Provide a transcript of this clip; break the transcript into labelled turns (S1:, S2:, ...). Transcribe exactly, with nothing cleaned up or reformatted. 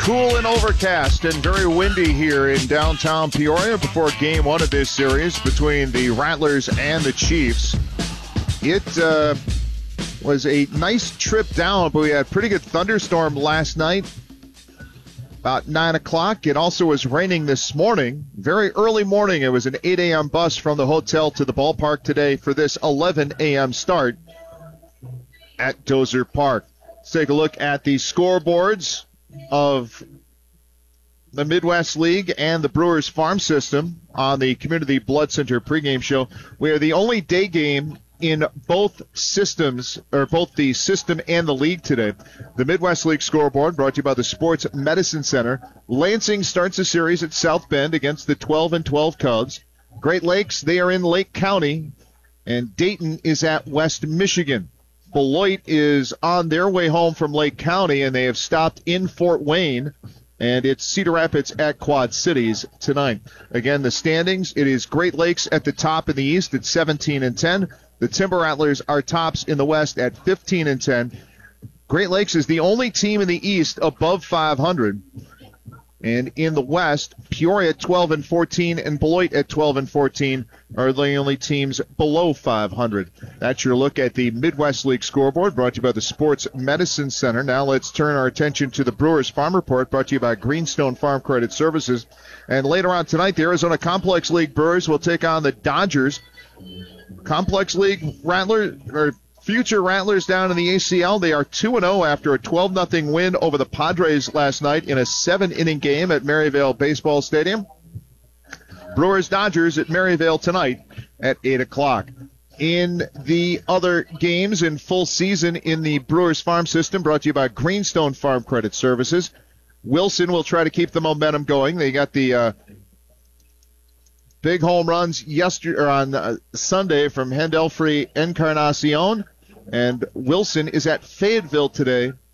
S1: Cool and overcast and very windy here in downtown Peoria before game one of this series between the Rattlers and the Chiefs. It uh, was a nice trip down, but we had a pretty good thunderstorm last night about nine o'clock. It also was raining this morning. Very early morning. It was an eight a.m. bus from the hotel to the ballpark today for this eleven a.m. start at Dozer Park. Let's take a look at the scoreboards of the Midwest League and the Brewers Farm System on the Community Blood Center pregame show. We are the only day game in both systems, or both the system and the league today. The Midwest League scoreboard brought to you by the Sports Medicine Center. Lansing starts the series at South Bend against the twelve and twelve Cubs. Great Lakes, they are in Lake County, and Dayton is at West Michigan. Beloit is on their way home from Lake County, and they have stopped in Fort Wayne, and it's Cedar Rapids at Quad Cities tonight. Again, the standings, it is Great Lakes at the top in the East at seventeen and ten. The Timber Rattlers are tops in the West at fifteen and ten. Great Lakes is the only team in the East above five hundred. And in the West, Peoria at twelve and fourteen and Beloit at twelve and fourteen are the only teams below five hundred. That's your look at the Midwest League scoreboard brought to you by the Sports Medicine Center. Now let's turn our attention to the Brewers Farm Report brought to you by Greenstone Farm Credit Services. And later on tonight, the Arizona Complex League Brewers will take on the Dodgers. Complex League Rattlers, or future Rattlers down in the A C L, they are two and oh after a twelve nothing win over the Padres last night in a seven-inning game at Maryvale Baseball Stadium. Brewers-Dodgers at Maryvale tonight at eight o'clock. In the other games in full season in the Brewers Farm System, brought to you by Greenstone Farm Credit Services, Wilson will try to keep the momentum going. They got the uh, big home runs yesterday or on uh, Sunday from Hendelfrey Encarnacion. And Wilson is at Fayetteville today